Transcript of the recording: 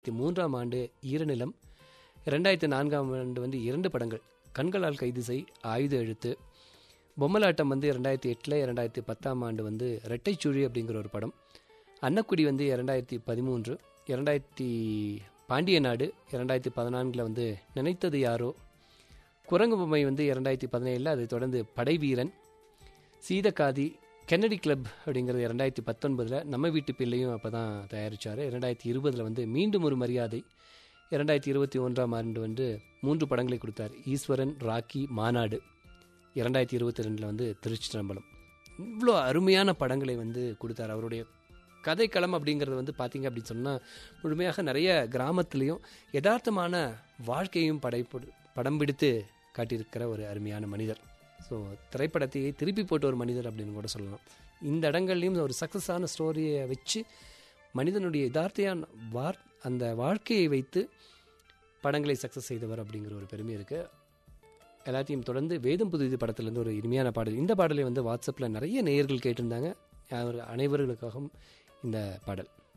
2003ஆம் ஆண்டு ஈரநிலம், 2004ஆம் ஆண்டு வந்து 2 படங்கள், கண்களால் கைது செய், ஆயுத எழுத்து. பொம்மலாட்டம் வந்து 2008, 2010ஆம் ஆண்டு வந்து ரெட்டைச்சுழி அப்படிங்கிற ஒரு படம். அன்னக்குடி வந்து 2013, 2000 பாண்டிய நாடு, 2014 வந்து நினைத்தது யாரோ, குரங்கு பொம்மை வந்து 2017, அதை தொடர்ந்து படைவீரன், சீதக்காதி, கென்னடி கிளப் அப்படிங்கிறது 2019, நம்ம வீட்டு பிள்ளையும் அப்போ தான் தயாரித்தார். 2020 வந்து மீண்டும் ஒரு மரியாதை, 2021ஆம் ஆண்டு வந்து 3 படங்களை கொடுத்தார். ஈஸ்வரன், ராக்கி, மாநாடு, 2022 வந்து திருச்சிற்றம்பலம். இவ்வளோ அருமையான படங்களை வந்து கொடுத்தார். அவருடைய கதைக்களம் அப்படிங்கிறது வந்து பார்த்திங்க அப்படின்னு சொன்னால் முழுமையாக நிறைய கிராமத்துலேயும் யதார்த்தமான வாழ்க்கையும் படம் பிடித்து காட்டியிருக்கிற ஒரு அருமையான மனிதர். ஸோ திரைப்படத்தையே திருப்பி போட்ட ஒரு மனிதர் அப்படின்னு கூட சொல்லலாம். இந்த இடங்கள்லையும் ஒரு சக்ஸஸான ஸ்டோரியை வச்சு மனிதனுடைய யதார்த்தையான அந்த வாழ்க்கையை வைத்து படங்களை சக்ஸஸ் செய்தவர் அப்படிங்கிற ஒரு பெருமை இருக்குது. எல்லாத்தையும் தொடர்ந்து வேதம் புது படத்துலேருந்து ஒரு இனிமையான பாடல். இந்த பாடலை வந்து வாட்ஸ்அப்பில் நிறைய நேயர்கள் கேட்டிருந்தாங்க. அனைவர்களுக்காகவும் இந்த பாடல்.